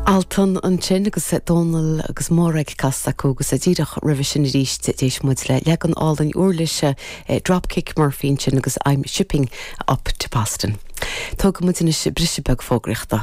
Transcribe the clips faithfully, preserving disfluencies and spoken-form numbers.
Altan an sin agus Donal agus Morag Castaco agus a ddíireach revision ríist déis muid le legan all an úrliise dropkick morphine sin agus I'm shipping up to Boston. Tá go muid in brisibeg fógrichta.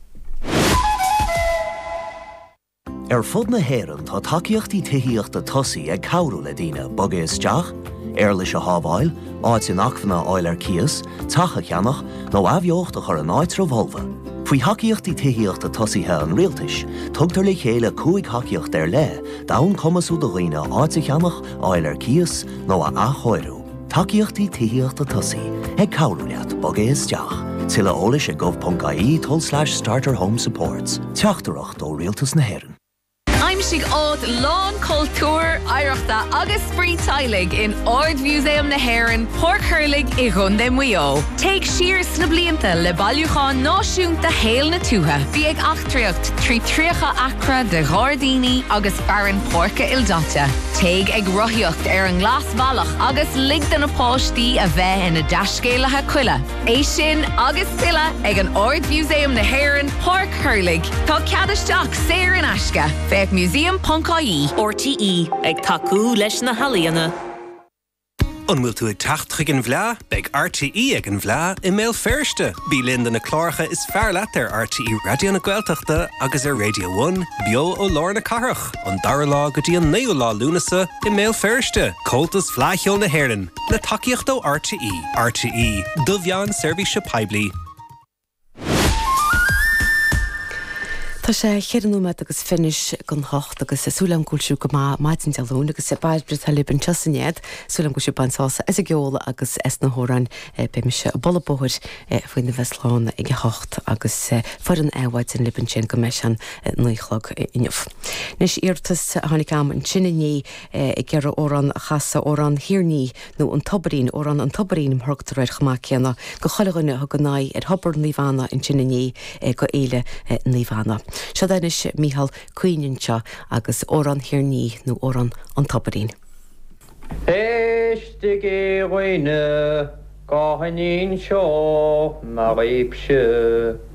Er fud na héireann tá takeíochtaí tuithíochta tosaí ag cabhrú le daoine bog é isteach, ar leis a hábháil, áit in achmhanna áil ar cias, tacha cheannach, nó abheochta chur an áit revolva. Faoi hacaíochtaí tuithíochta tosaithe an rialtais, tugtar le chéile cúig hacaíocht ar le, dán cumasú do dhaoine áit a cheannach, áil ar cias, nó a achóirú. Takeíochtaí tuithíochta tosaí ag cabhrú leat bog é isteach. Tilla ólis a gov.ie tol slash starter home supports. Teachtarach dó rialtas na héireann. I'm sig odd lawn culture Ireachta agus spree tailig in Ard Museum na Héireann, Port Hurlig I Gunde Muo. Take sheer snublianta le bailúchan náisiúnta héil na tuha. Bhí ag achtriocht trí tríocha acra de Ghardini agus Baron Porca Ildata. Take ag rothiocht ar an glas ballach agus ligdan na páistí a bheith in a dascéilethe cuile. É sin agus pila ag an Ard Museum na Héireann, Port Hurlig. Tá ceadisteach séir in Aisce. Feich museum dot I E R T E ag tacu leis na halaíana. An bhfuil tú ag teacht an bhleá, beag R T E ag an bhleá I mail firste. Bí Linda na Clárcha is fear leat ar R T E Radio na Gaeltachta agus ar Radio one, bio ó Lár na Carach. An dara lá go dtí an naoú lá lúnasa I mail firste. Coltas Flaithio na Héireann, le takeíocht ó R T E. R T E, do bhean service peibli. Tá sé chéanúmed agus finis gon hocht agus súlam gúilsiú go maidin dealún agus sé baid brit libin tesannéad súlam gúilsiú bansása is a geola agus es na hóran be me se bollabóir faoin na Vesláin ag hocht agus for an éhaid in libin sin go meis an nuichlog inniuh. Nis irtas hánig am an sinnaní ag ggéar órán chasa órán hirní nó an tobarín órán an tobarín mthgtar réir chamacianna go cholaghine go náid ar hobar níomhana in sinnaní go éile níomhana. Se is Mícheál Cuininse agus órán hirní nó órán an tobarín. Éiste gé roiine gáhanín seo mar éipse